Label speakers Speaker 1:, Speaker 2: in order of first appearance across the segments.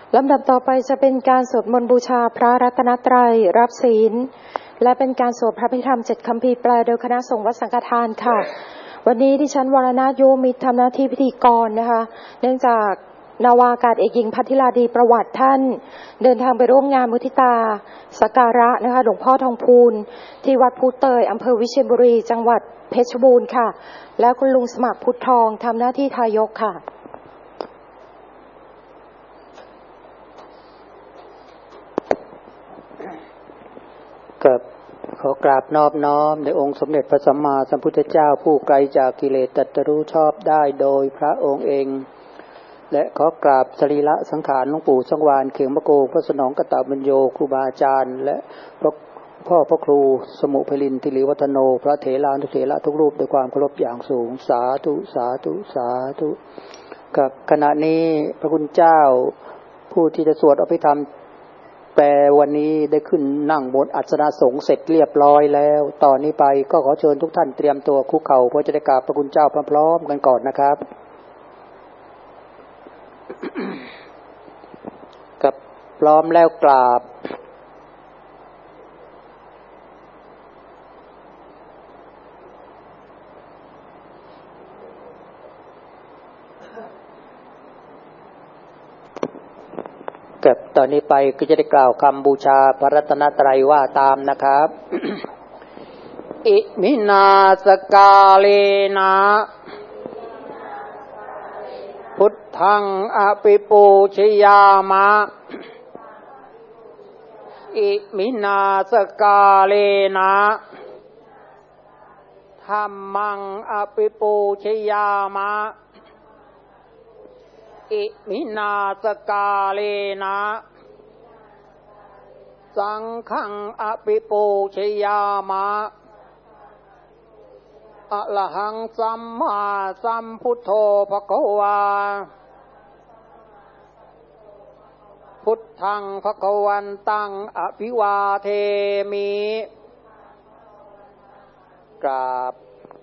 Speaker 1: ลำดับต่อไปจะเป็นการสวดมนต์บูชาพระรัตนตรัยรับศีลและเป็นการสวดพระพิธรรม7 คัมภีร์แปลโดยคณะสงฆ์วัดสังฆทานค่ะวันนี้ดิฉันวรนาถ โยมิตรทำหน้าที่พิธีกรนะคะเนื่องจากนาวาอากาศเอกหญิงพัทธิลาดีประวัติท่านเดินทางไปร่วมงานมุทิตาสักการะนะคะหลวงพ่อทองพูนที่วัดพุเตยอำเภอวิเชียรบุรีจังหวัดเพชรบูรณ์ค่ะแล้วคุณลุงสมัครพุทธทองทำหน้าที่ทายกค่ะ
Speaker 2: กับขอกราบนอบน้อมในองค์สมเด็จพระสัมมาสัมพุทธเจ้าผู้ไกลจากกิเลสตรัสรู้ชอบได้โดยพระองค์เองและขอกราบสรีระสังขารหลวงปู่สังวานเขียงมะโกพระสนองกตปัญโยครูบาอาจารย์และพระครูสมุพลินทิริวัฒโนพระเถรานุเถระทุกรูปด้วยความเคารพอย่างสูงสาธุสาธุสาธุกับขณะนี้พระคุณเจ้าผู้ที่จะสวดอภิธรรมแปลวันนี้ได้ขึ้นนั่งบนอัสนะสงฆ์เสร็จเรียบร้อยแล้วตอนนี้ไปก็ขอเชิญทุกท่านเตรียมตัวคุกเข่าเพื่อจะได้กราบพระคุณเจ้าพร้อมๆกันก่อนนะครับกับพร้อมแล้วกราบกับตอนนี้ไปก็จะได้กล่าวคำบูชาพระรัตนตรัยว่าตามนะครับ อิมินาสกาเลนะพุทธังอภิปูชยามะอิมินาสกาเลนะธัมมังอภิปูชยามะอิมินาสกาเลนะสังฆังอภิปูชยามะอะระหังสัมมาสัมพุทโธภควาพุทธังภควันตังอภิวาเทมิกราบ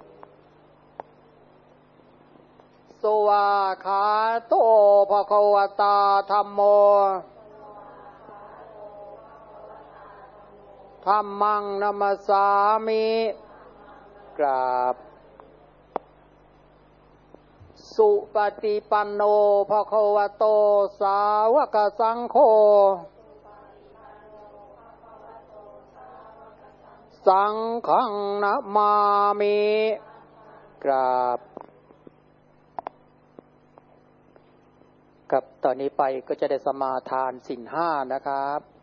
Speaker 2: สวาคาโตภควตาธัมโมธัมมังนัมสสามิกราบสุปฏิปันโนภควโตสาวกสังโฆสังฆังนะมามิกราบกับตอนนี้ไปก็จะได้สมาทานศีล 5นะครับ